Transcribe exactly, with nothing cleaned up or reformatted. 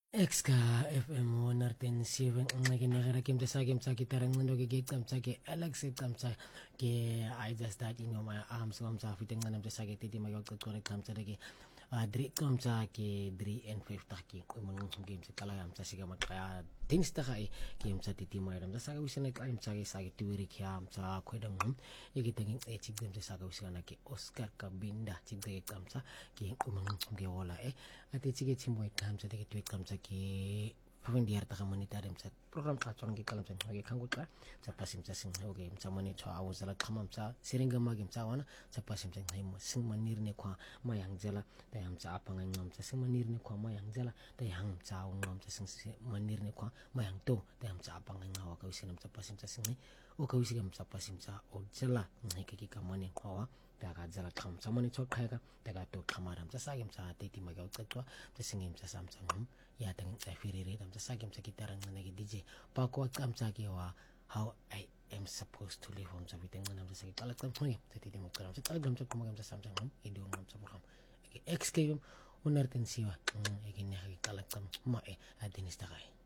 Exka F M one oh seven nxeke negera ke mtsa ke mtsa ke tarangcindo ke ke camtsa ke Alex camtsa ke I just start in my arms camtsa fite ngana mtsa ke titi ma yoqoqore camtsa ke adri camtsa ke three and five ta ke qomo ngcum ke mtsa kala camtsa sika maqaya dingsta ga e ke mtsa titi ma mtsa saka wisene ka mtsa ke saka tiwiri ke mtsa khoda ngum e ke tengin e tsi mtsa saka wisana ke Oscar Kabinda tsi ke camtsa ke qomo ngcum ke wala e ati tsi ke tsimbo e camtsa ke twi camtsa ke Proving the Arta Monetary program Katron Gikalam and Kanguka, Sapasim Sassing Hoge, Samani to I was a Kamamsa, Seringa Magim Sawana, Sapasim him, Simanir Nequa, my Angela, the Hamsa Apang and Nam Simanir Nequa, my Angela, the Ham Sao Nam Manir Nequa, my Angto, the Hamsa Apang and Hawaka, Sapasim Sassing, Okawisim Sapasimsa, Ojela, Nikiki Kamani Kawa. Daga zala kam samani to kaiga daga to kamaram sa sagim sa titi magaw tsetwa sa singim sa samsang ya tang sa firire tam sa sagim sa gitarang na nagi D J pako kam sa kiwa how I am supposed to live on sa biteng na sa sagit alat kam hoy sa titi mo karam sa tagam sa kumagam sa samsang ido ngam sa program X K unar tensiwa egin ya kalat kam ma e adinis takay